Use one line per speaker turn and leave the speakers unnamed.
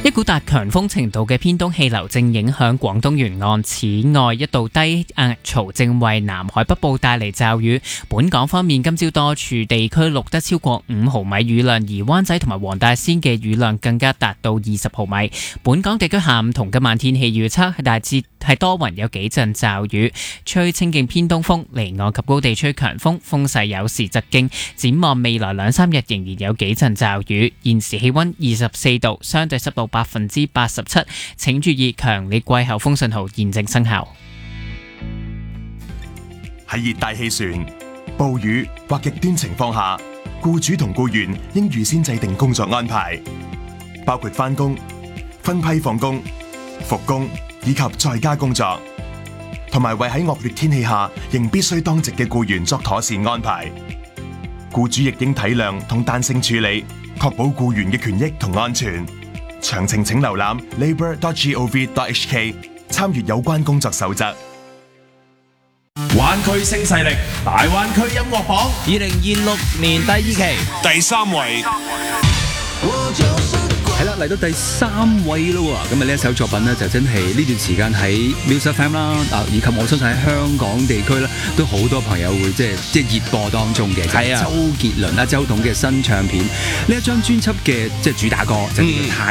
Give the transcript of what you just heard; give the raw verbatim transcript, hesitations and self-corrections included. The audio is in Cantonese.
一股達強風程度嘅偏東氣流正影響廣東沿岸，此外一道低壓槽正為南海北部帶嚟驟雨。本港方面，今朝多處地區錄得超過五毫米雨量，而灣仔同埋黃大仙嘅雨量更加達到二十毫米。本港地區下午同今晚天氣預測係大致係多雲，有幾陣驟雨，吹清勁偏東風，離岸及高地吹強風，風勢有時疾勁。展望未來兩三日仍然有幾陣驟雨。現時氣溫二十四度，相對濕度百分之八十七，請注意強烈季候風信號現正生效。
喺熱帶氣旋、暴雨或極端情況下，僱主同僱員應預先制定工作安排，包括返工、分批放工、復工以及在家工作，同埋為喺惡劣天氣下仍必須當值嘅僱員作妥善安排。僱主亦應體諒同彈性處理，確保僱員嘅權益同安全。詳情請瀏覽 labour dot gov dot h k 參閱有關工作守則。
灣區新勢力，大灣區音樂榜，
二零二六年第二期
第三位。
係啦，嚟到第三位咯喎！咁啊呢一首作品呢，就真係呢段時間喺 Music F M 啦，啊以及我相信喺香港地區咧，都好多朋友會即係即係熱播當中嘅。係啊，周杰倫啦、周董嘅新唱片呢一張專輯嘅即係主打歌就叫做《太